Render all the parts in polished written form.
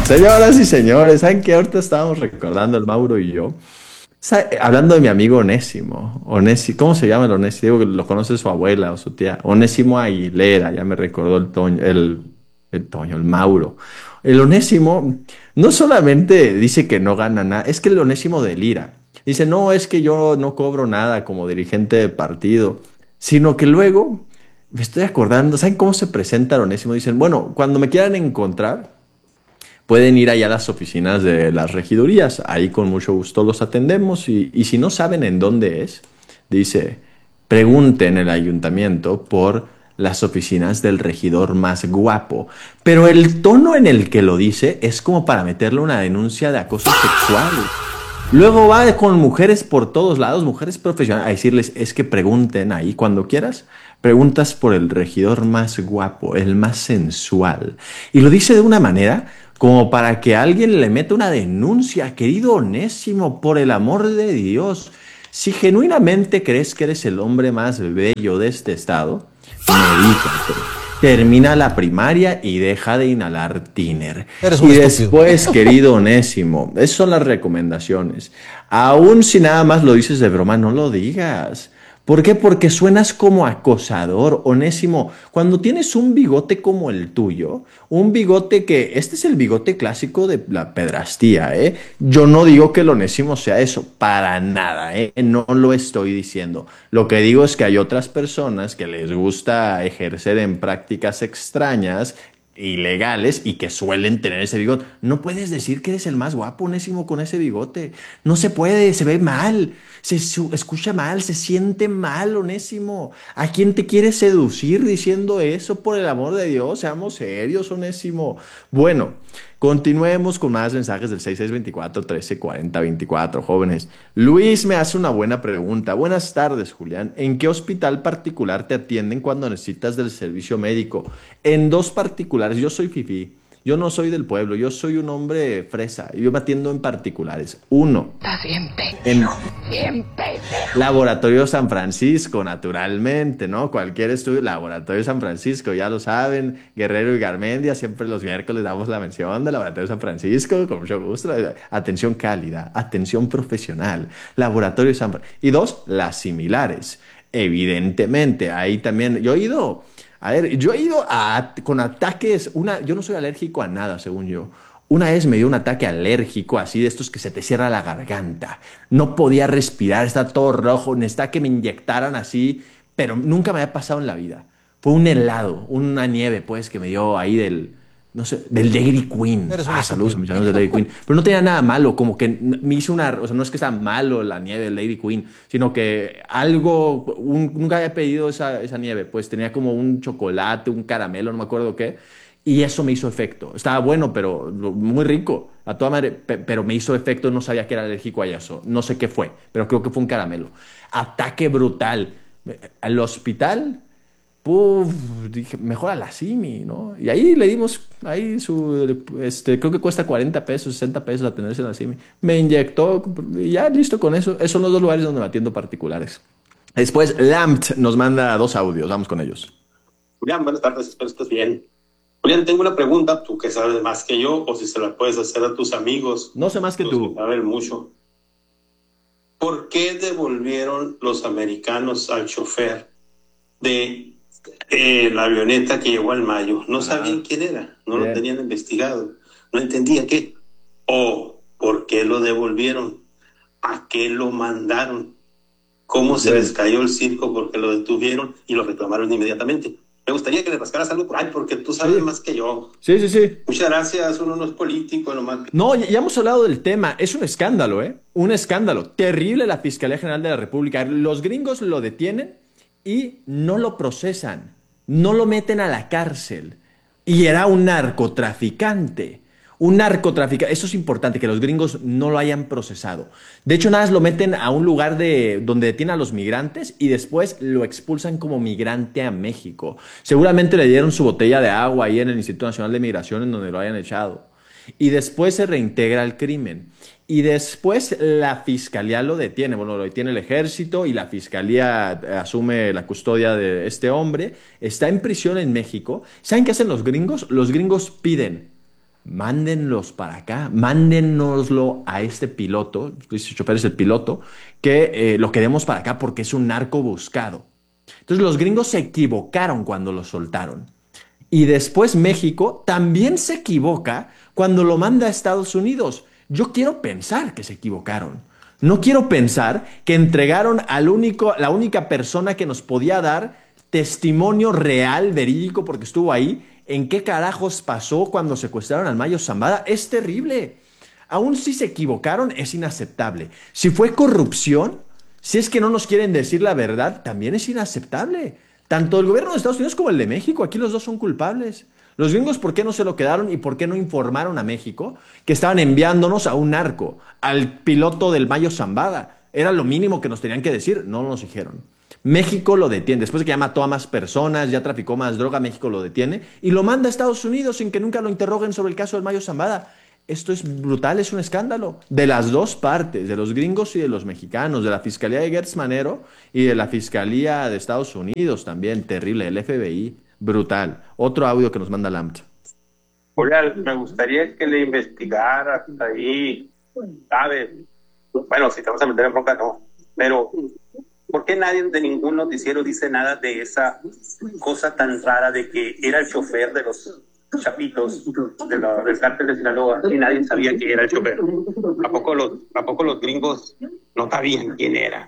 Señoras y señores, ¿saben qué? Ahorita estábamos recordando el Mauro y yo. Hablando de mi amigo Onésimo. ¿Cómo se llama el Onésimo? Digo que lo conoce su abuela o su tía. Onésimo Aguilera, ya me recordó el Mauro. El Onésimo no solamente dice que no gana nada, es que el Onésimo delira. Dice, no, es que yo no cobro nada como dirigente de partido, sino que luego me estoy acordando, ¿saben cómo se presenta el Onésimo? Dicen, bueno, cuando me quieran encontrar pueden ir allá a las oficinas de las regidurías, ahí con mucho gusto los atendemos y si no saben en dónde es, dice, pregunten en el ayuntamiento por las oficinas del regidor más guapo. Pero el tono en el que lo dice es como para meterle una denuncia de acoso sexual. Luego va con mujeres por todos lados, mujeres profesionales, a decirles, es que pregunten ahí cuando quieras, preguntas por el regidor más guapo, el más sensual. Y lo dice de una manera como para que alguien le meta una denuncia, querido Onésimo, por el amor de Dios. Si genuinamente crees que eres el hombre más bello de este estado, medícate. Termina la primaria y deja de inhalar tiner. Eres Y un estúpido. después, querido Onésimo, esas son las recomendaciones. Aún si nada más lo dices de broma, no lo digas. ¿Por qué? Porque suenas como acosador, Onésimo. Cuando tienes un bigote como el tuyo, un bigote que, este es el bigote clásico de la pedrastía, ¿eh? Yo no digo que el Onésimo sea eso, para nada, ¿eh? No lo estoy diciendo. Lo que digo es que hay otras personas que les gusta ejercer en prácticas extrañas, ilegales y que suelen tener ese bigote. No puedes decir que eres el más guapo, Onésimo, con ese bigote. No se puede, se ve mal, escucha mal, se siente mal, Onésimo. ¿A quién te quieres seducir diciendo eso? Por el amor de Dios, seamos serios, Onésimo. Bueno, continuemos con más mensajes del 6624-1340-24, jóvenes. Luis me hace una buena pregunta. Buenas tardes, Julián. ¿En qué hospital particular te atienden cuando necesitas del servicio médico? En dos particulares. Yo soy fifí. Yo no soy del pueblo. Yo soy un hombre fresa. Yo me atiendo en particulares. Uno, Estás bien en pendejo, bien pendejo. Laboratorio San Francisco, naturalmente, ¿no? Cualquier estudio, Laboratorio San Francisco, ya lo saben, Guerrero y Garmendia, siempre los miércoles damos la mención del Laboratorio San Francisco, con mucho gusto. Atención cálida, atención profesional, Laboratorio San Francisco. Y dos, las similares. Evidentemente, ahí también, yo he ido con ataques, yo no soy alérgico a nada, según yo. Una vez me dio un ataque alérgico, así de estos que se te cierra la garganta. No podía respirar, estaba todo rojo, necesitaba que me inyectaran así, pero nunca me había pasado en la vida. Fue un helado, una nieve, pues, que me dio ahí no sé, del Dairy Queen. Eres un Saludos a estúpido. mis amigos del Dairy Queen. Pero no tenía nada malo, como que me hizo o sea, no es que sea malo la nieve del Dairy Queen, sino que nunca había pedido esa nieve, pues tenía como un chocolate, un caramelo, no me acuerdo qué. Y eso me hizo efecto. Estaba bueno, pero muy rico. A toda madre. Pero me hizo efecto. No sabía que era alérgico a eso. No sé qué fue, pero creo que fue un caramelo. Ataque brutal. Al hospital. Puf, dije, mejor a la Simi, ¿no? Y ahí le dimos, creo que cuesta 40 pesos, 60 pesos atenderse en la Simi. Me inyectó y ya listo con eso. Esos son los dos lugares donde me atiendo particulares. Después, Lampt nos manda dos audios. Vamos con ellos. Julián, buenas tardes, espero que estés bien. Julián, tengo una pregunta, tú que sabes más que yo, o si se la puedes hacer a tus amigos, No sé más que los tú. que saben mucho. ¿Por qué devolvieron los americanos al chofer de la avioneta que llegó al Mayo? No sabían quién era, no Bien. lo tenían investigado, no entendía qué. ¿O por qué lo devolvieron? ¿A qué lo mandaron? ¿Cómo se les cayó el circo porque lo detuvieron y lo reclamaron inmediatamente? Me gustaría que le rascaras algo por ahí porque tú sabes más que yo. Sí, sí, sí. Muchas gracias, uno no es político, nomás. No, ya hemos hablado del tema. Es un escándalo, ¿eh? Un escándalo. Terrible la Fiscalía General de la República. Los gringos lo detienen y no lo procesan. No lo meten a la cárcel. Y era un narcotraficante. Un narcotraficante. Eso es importante, que los gringos no lo hayan procesado. De hecho, nada más lo meten a un lugar donde detienen a los migrantes y después lo expulsan como migrante a México. Seguramente le dieron su botella de agua ahí en el Instituto Nacional de Migración en donde lo hayan echado. Y después se reintegra al crimen. Y después la fiscalía lo detiene. Bueno, lo detiene el ejército y la fiscalía asume la custodia de este hombre. Está en prisión en México. ¿Saben qué hacen los gringos? Los gringos piden mándenlos para acá, mándennoslo a este piloto, Luis Chofer es el piloto, que lo queremos para acá porque es un narco buscado. Entonces los gringos se equivocaron cuando lo soltaron. Y después México también se equivoca cuando lo manda a Estados Unidos. Yo quiero pensar que se equivocaron. No quiero pensar que entregaron la única persona que nos podía dar testimonio real, verídico, porque estuvo ahí, en qué carajos pasó cuando secuestraron al Mayo Zambada. Es terrible. Aún si se equivocaron, es inaceptable. Si fue corrupción, si es que no nos quieren decir la verdad, también es inaceptable. Tanto el gobierno de Estados Unidos como el de México, aquí los dos son culpables. Los gringos, ¿por qué no se lo quedaron y por qué no informaron a México que estaban enviándonos a un narco, al piloto del Mayo Zambada? Era lo mínimo que nos tenían que decir, no nos dijeron. México lo detiene, después de que ya mató a más personas, ya traficó más droga, México lo detiene y lo manda a Estados Unidos sin que nunca lo interroguen sobre el caso del Mayo Zambada. Esto es brutal, es un escándalo. De las dos partes, de los gringos y de los mexicanos, de la Fiscalía de Gertz Manero y de la Fiscalía de Estados Unidos también, terrible, el FBI, brutal. Otro audio que nos manda Lamt. Julián, me gustaría que le investigara ahí, ¿sabes? Bueno, si te vas a meter en bronca, no. Pero, ¿por qué nadie de ningún noticiero dice nada de esa cosa tan rara de que era el chofer de los chapitos del cártel de Sinaloa y nadie sabía quién era el chofer? ¿A poco los gringos no sabían quién era?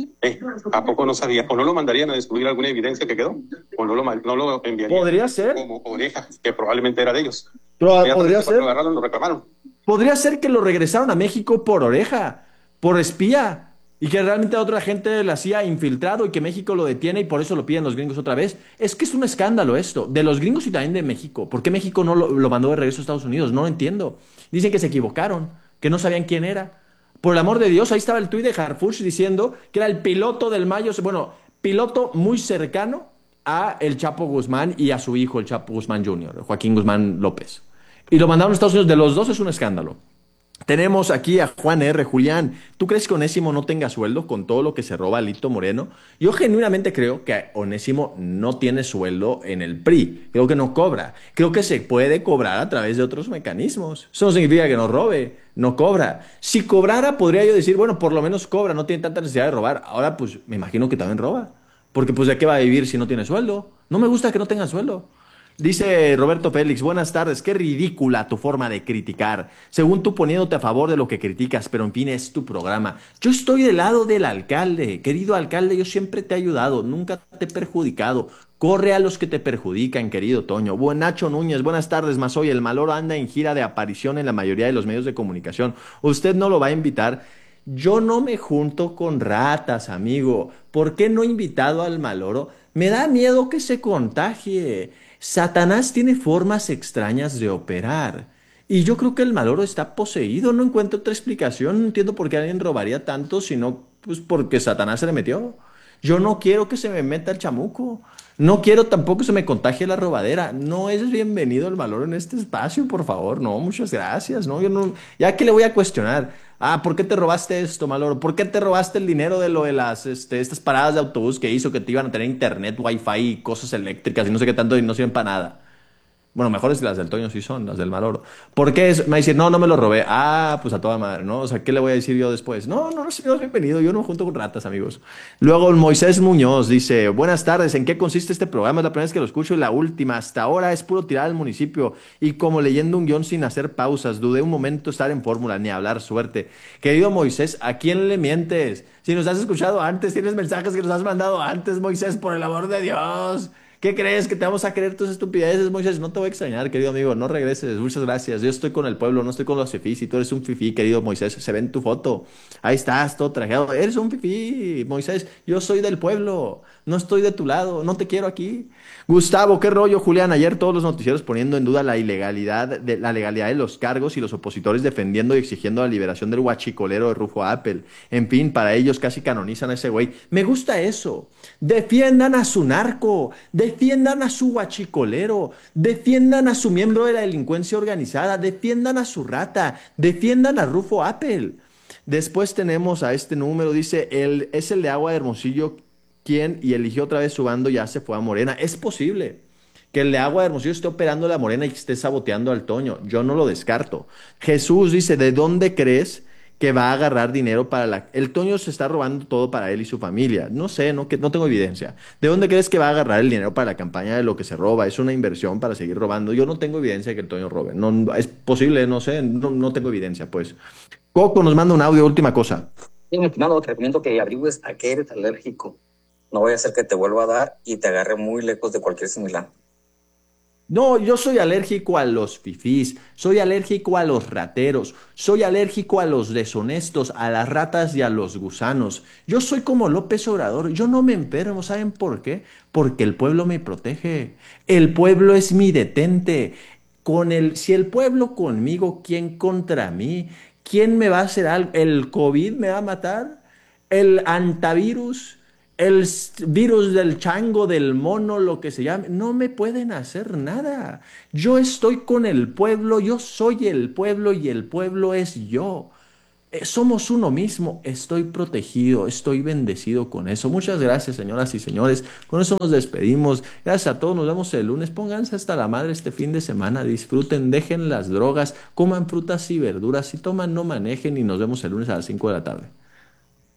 ¿A poco no sabían? ¿O no lo mandarían a descubrir alguna evidencia que quedó? ¿O no lo enviarían? Podría ser. Como Oreja, que probablemente era de ellos. Podría ser. Lo agarraron, lo reclamaron. Podría ser que lo regresaron a México por Oreja, por espía, y que realmente a otra gente la hacía infiltrado y que México lo detiene y por eso lo piden los gringos otra vez. Es que es un escándalo esto, de los gringos y también de México. ¿Por qué México no lo mandó de regreso a Estados Unidos? No lo entiendo. Dicen que se equivocaron, que no sabían quién era. Por el amor de Dios, ahí estaba el tuit de Harfuch diciendo que era el piloto del Mayo, bueno, piloto muy cercano a el Chapo Guzmán y a su hijo, el Chapo Guzmán Jr., Joaquín Guzmán López. Y lo mandaron a Estados Unidos. De los dos es un escándalo. Tenemos aquí a Juan R. Julián, ¿tú crees que Onésimo no tenga sueldo con todo lo que se roba Lito Moreno? Yo genuinamente creo que Onésimo no tiene sueldo en el PRI. Creo que no cobra. Creo que se puede cobrar a través de otros mecanismos. Eso no significa que no robe, no cobra. Si cobrara, podría yo decir, bueno, por lo menos cobra, no tiene tanta necesidad de robar. Ahora, pues, me imagino que también roba. Porque, pues, ¿de qué va a vivir si no tiene sueldo? No me gusta que no tenga sueldo. Dice Roberto Félix, buenas tardes, qué ridícula tu forma de criticar, según tú poniéndote a favor de lo que criticas, pero en fin es tu programa. Yo estoy del lado del alcalde, querido alcalde, yo siempre te he ayudado, nunca te he perjudicado. Corre a los que te perjudican, querido Toño. Buen Nacho Núñez, buenas tardes, más hoy el Maloro anda en gira de aparición en la mayoría de los medios de comunicación. Usted no lo va a invitar. Yo no me junto con ratas, amigo. ¿Por qué no he invitado al Maloro? Me da miedo que se contagie. Satanás tiene formas extrañas de operar. Y yo creo que el Maloro está poseído. No encuentro otra explicación. No entiendo por qué alguien robaría tanto, sino pues porque Satanás se le metió. Yo no quiero que se me meta el chamuco. No quiero tampoco que se me contagie la robadera. No es bienvenido el Maloro en este espacio, por favor. No, muchas gracias. No, yo no. Ya que le voy a cuestionar. Ah, ¿por qué te robaste esto, Maloro? ¿Por qué te robaste el dinero de lo de las, estas paradas de autobús que hizo que te iban a tener internet, wifi y cosas eléctricas y no sé qué tanto y no sirven para nada? Bueno, mejores que las del Toño sí son, las del Maloro. ¿Por qué es? Me va a decir, no, no me lo robé. Ah, pues a toda madre, ¿no? O sea, ¿qué le voy a decir yo después? No, no, señor, bienvenido. Yo no me junto con ratas, amigos. Luego, Moisés Muñoz dice, buenas tardes, ¿en qué consiste este programa? Es la primera vez que lo escucho y la última. Hasta ahora es puro tirar al municipio y como leyendo un guión sin hacer pausas. Dudé un momento estar en fórmula ni hablar, suerte. Querido Moisés, ¿a quién le mientes? Si nos has escuchado antes, tienes mensajes que nos has mandado antes, Moisés, por el amor de Dios. ¿Qué crees? ¿Que te vamos a creer tus estupideces, Moisés? No te voy a extrañar, querido amigo. No regreses. Muchas gracias. Yo estoy con el pueblo, no estoy con los fifís. Y tú eres un fifí, querido Moisés. Se ve en tu foto. Ahí estás, todo trajeado. Eres un fifí, Moisés. Yo soy del pueblo. No estoy de tu lado. No te quiero aquí. Gustavo, qué rollo, Julián. Ayer todos los noticieros poniendo en duda la legalidad de los cargos y los opositores defendiendo y exigiendo la liberación del guachicolero de Rufo Apple. En fin, para ellos casi canonizan a ese güey. Me gusta eso. Defiendan a su narco. Defiendan a su guachicolero, defiendan a su miembro de la delincuencia organizada, defiendan a su rata, defiendan a Rufo Apple. Después tenemos a este número, dice, es el de Agua de Hermosillo quien y eligió otra vez su bando, ya se fue a Morena. Es posible. Que el de Agua de Hermosillo esté operando a la Morena y que esté saboteando al Toño. Yo no lo descarto. Jesús dice, ¿de dónde crees que va a agarrar dinero para la... El Toño se está robando todo para él y su familia. No sé, no, que, no tengo evidencia. ¿De dónde crees que va a agarrar el dinero para la campaña de lo que se roba? Es una inversión para seguir robando. Yo no tengo evidencia de que el Toño robe. No, es posible, no sé, no tengo evidencia, pues. Coco nos manda un audio, última cosa. Sí, mi estimado, te recomiendo que averigües a qué eres alérgico. No vaya a ser que te vuelva a dar y te agarre muy lejos de cualquier similar. No, yo soy alérgico a los fifís, soy alérgico a los rateros, soy alérgico a los deshonestos, a las ratas y a los gusanos. Yo soy como López Obrador, yo no me enfermo, ¿saben por qué? Porque el pueblo me protege, el pueblo es mi detente. Si el pueblo conmigo, ¿quién contra mí? ¿Quién me va a hacer algo? ¿El COVID me va a matar? ¿El antivirus? Virus del chango, del mono, lo que se llame, no me pueden hacer nada. Yo estoy con el pueblo, yo soy el pueblo y el pueblo es yo. Somos uno mismo, estoy protegido, estoy bendecido con eso. Muchas gracias, señoras y señores. Con eso nos despedimos. Gracias a todos, nos vemos el lunes. Pónganse hasta la madre este fin de semana, disfruten, dejen las drogas, coman frutas y verduras. Si toman, no manejen y nos vemos el lunes a las 5 de la tarde.